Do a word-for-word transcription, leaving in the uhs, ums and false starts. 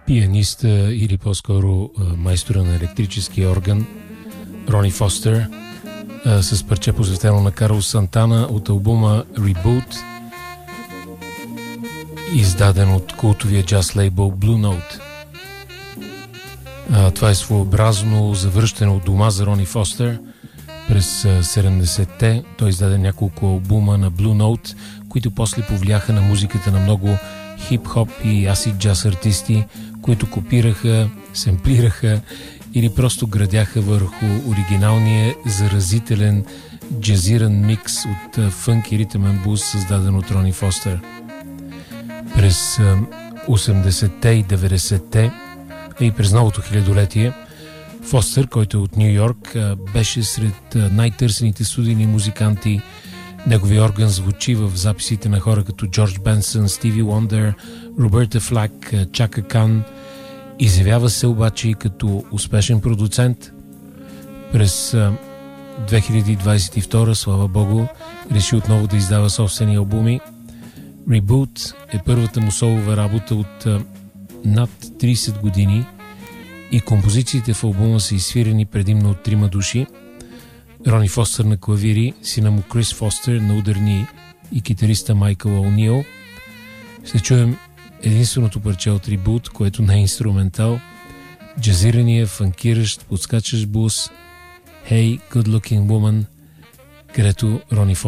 пианиста или по-скоро майстора на електрическия орган Рони Фостер с парче посветено на Карлос Сантана от албума Reboot, издаден от култовия джаз лейбъл Blue Note. Това е своеобразно завръщане от дома за Рони Фостер. През седемдесетте той издаде няколко албума на Blue Note, които после повлияха на музиката на много хип-хоп и асид джаз артисти, които копираха, семплираха или просто градяха върху оригиналния заразителен джазиран микс от фънк и ритъмен блуз, създаден от Рони Фостер. През осемдесетте и деветдесетте, а и през новото хилядолетие, Фостер, който е от Ню Йорк, беше сред най-търсените студийни музиканти. Неговия орган звучи в записите на хора като Джордж Бенсън, Стиви Уондър, Роберта Флак, Чака Кан. Изявява се обаче и като успешен продуцент. През две хиляди двадесет и втора, слава богу, реши отново да издава собствени албуми. Reboot е първата му солова работа от над тридесет години и композициите в албума са изсвирени предимно от трима души. Рони Фостер на клавири, сина му Крис Фостер на ударни и китариста Майкъл О'Нил. Ще чуем единственото парче от Reboot, което не е инструментал, джазирания, фанкиращ, подскачащ блуз Hey Good Looking Woman, където Рони Фостер